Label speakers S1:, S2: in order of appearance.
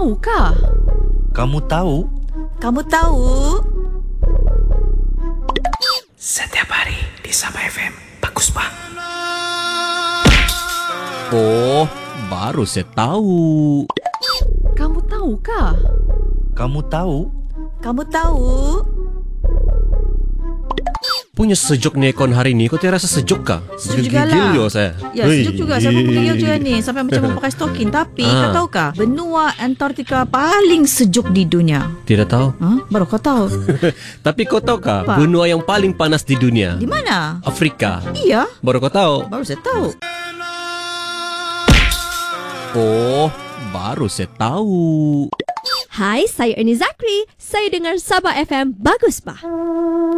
S1: tahukah?
S2: Kamu tahu?
S3: Kamu tahu?
S2: Setiap hari di Sabah FM. Bagus, Pak.
S4: Oh, baru saya tahu.
S1: Kamu tahukah?
S2: Kamu tahu?
S3: Kamu tahu?
S4: Punya sejuk ni aircon hari ni. Kau tidak rasa sejuk kah?
S3: Sejuk
S4: Gigil
S3: jugalah.
S4: yo saya.
S3: Ya, sejuk juga. Saya pun menggigil juga ni. Sampai macam mau pakai stokin. Tapi kau tahukah? Benua Antartika paling sejuk di dunia.
S4: Tidak tahu.
S3: Baru kau tahu.
S4: Tapi kau tahu kah?
S3: Apa?
S4: Benua yang paling panas di dunia.
S3: Di mana?
S4: Afrika.
S3: Iya.
S4: Baru kau tahu.
S3: Baru saya tahu.
S4: Oh, baru saya tahu.
S5: Hai, saya Ernie Zakri. Saya dengar Sabah FM. Bagus, Pak.